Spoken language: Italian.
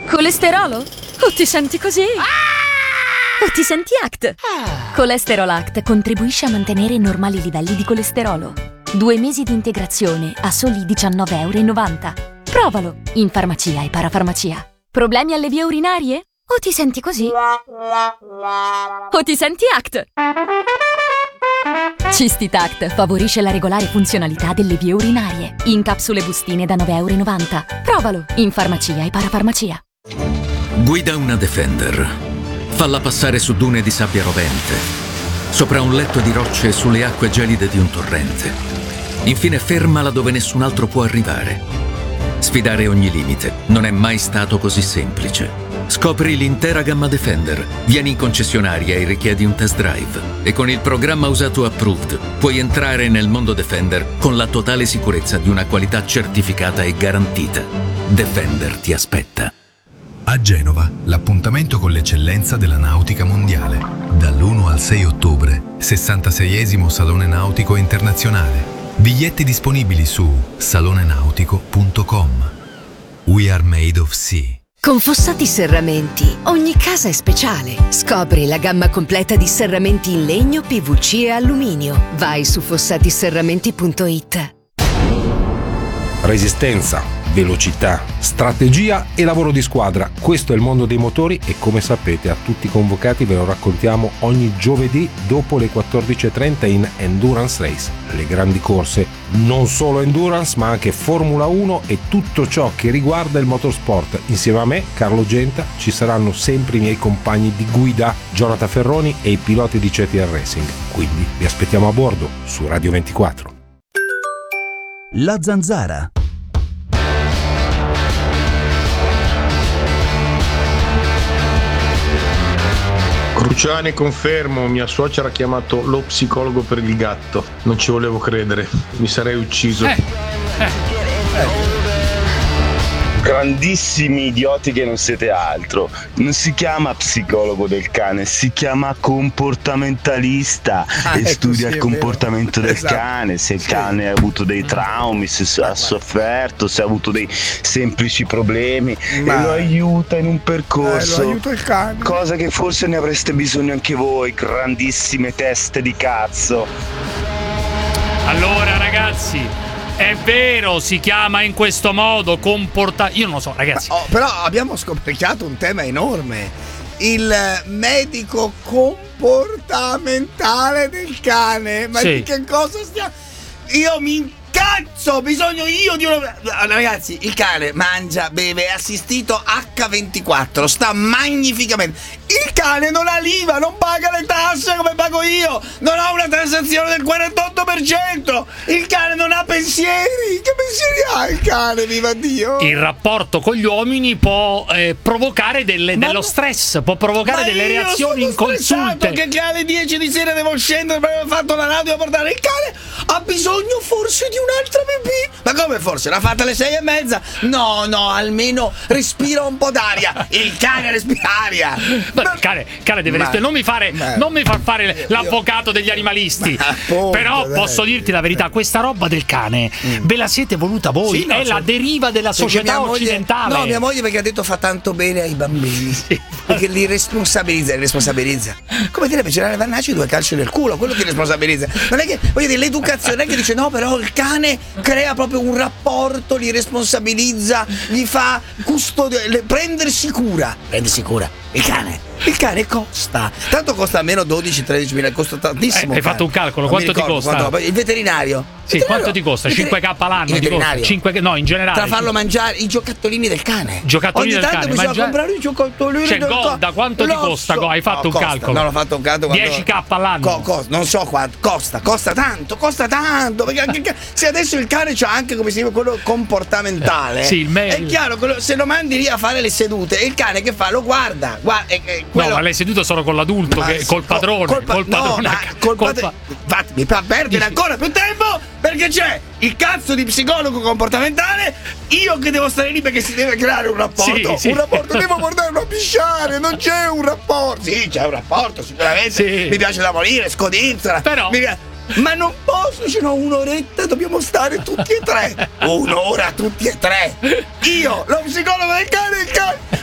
Colesterolo? O ti senti così? O ti senti ACT? Colesterol ACT contribuisce a mantenere normali livelli di colesterolo. 2 mesi di integrazione a soli €19,90. Provalo in farmacia e parafarmacia. Problemi alle vie urinarie? O ti senti così? O ti senti ACT? Cistitact favorisce la regolare funzionalità delle vie urinarie. In capsule bustine da €9,90. Provalo in farmacia e parafarmacia. Guida una Defender. Falla passare su dune di sabbia rovente, sopra un letto di rocce e sulle acque gelide di un torrente. Infine fermala dove nessun altro può arrivare. Sfidare ogni limite non è mai stato così semplice. Scopri l'intera gamma Defender. Vieni in concessionaria e richiedi un test drive. E con il programma Usato Approved puoi entrare nel mondo Defender con la totale sicurezza di una qualità certificata e garantita. Defender ti aspetta. A Genova, l'appuntamento con l'eccellenza della nautica mondiale. Dall'1 al 6 ottobre, 66esimo Salone Nautico Internazionale. Biglietti disponibili su salonenautico.com. We are made of sea. Con Fossati Serramenti, ogni casa è speciale. Scopri la gamma completa di serramenti in legno, PVC e alluminio. Vai su fossatiserramenti.it. Resistenza, velocità, strategia e lavoro di squadra. Questo è il mondo dei motori e, come sapete, a tutti i convocati ve lo raccontiamo ogni giovedì dopo le 14:30 in Endurance Race. Le grandi corse, non solo Endurance ma anche Formula 1 e tutto ciò che riguarda il motorsport. Insieme a me, Carlo Genta, ci saranno sempre i miei compagni di guida, Jonathan Ferroni e i piloti di CTR Racing. Quindi vi aspettiamo a bordo su Radio 24. La Zanzara. Cruciani, confermo, mia suocera ha chiamato lo psicologo per il gatto. Non ci volevo credere, mi sarei ucciso. Grandissimi idioti che non siete altro. Non si chiama psicologo del cane, si chiama comportamentalista e studia il comportamento del cane, se il cane ha avuto dei traumi, se ha sofferto, se ha avuto dei semplici problemi e lo aiuta in un percorso. Lo aiuta il cane. Cosa che forse ne avreste bisogno anche voi, grandissime teste di cazzo. Allora ragazzi, è vero, si chiama in questo modo, io non lo so, ragazzi. Però abbiamo scoperchiato un tema enorme. Il medico comportamentale del cane. Ma sì. di che cosa stiamo? Io mi incazzo, bisogno io di una... Ragazzi, il cane mangia, beve, è assistito H24, sta magnificamente. Il cane non ha l'IVA, non paga le tasse come pago io, non ha una transazione del 48%. Il cane non ha pensieri. Che pensieri ha il cane, viva Dio? Il rapporto con gli uomini può provocare dello stress, può provocare delle reazioni inconsulte. Che alle 10 di sera devo scendere perché ho fatto la radio a portare il cane. Ha bisogno forse di un'altra pipì. Ma come forse? L'ha fatta alle 6:30? No, almeno respira un po' d'aria. Il cane respira aria. Il cane deve respirare. Non mi far fare l'avvocato degli animalisti. Però posso dirti la verità, questa roba del cane ve la siete voluta voi. Sì, è la deriva della società occidentale. Mia moglie perché ha detto fa tanto bene ai bambini. Sì. Perché li responsabilizza. Come direbbe Generale Vannacci, 2 calci nel culo, quello che responsabilizza. Non è che, voglio dire, l'educazione è che dice no, però il cane crea proprio un rapporto, li responsabilizza, gli fa prendersi cura. Il cane costa. Tanto costa almeno 12-13 mila, costa tantissimo. Hai fatto un calcolo, quanto ti costa? Il veterinario. Sì, quanto ti costa? 5k l'anno? Il veterinario. 5, no, in generale. Tra farlo mangiare i giocattolini del cane. Ogni tanto bisogna comprare i giocattolini del cane. Golda, quanto ti costa? Hai fatto un calcolo? Non ho fatto un calcolo. 10k all'anno? Non so quanto. Costa tanto. Perché se adesso il cane c'ha anche, come si dice, quello comportamentale. Sì, è chiaro, se lo mandi lì a fare le sedute, il cane che fa? Lo guarda. No, ma le sedute sono con l'adulto, col padrone. Mi fa perdere ancora più tempo perché c'è il cazzo di psicologo comportamentale, io che devo stare lì perché si deve creare un rapporto. Sì. Un rapporto, devo portarlo a pisciare, non c'è un rapporto. Sì, c'è un rapporto, sicuramente. Sì. Mi piace da morire, scodinzola. Però ma non posso, ce n'ho un'oretta, dobbiamo stare tutti e tre. Un'ora tutti e tre. Io, lo psicologo del cane, il cane.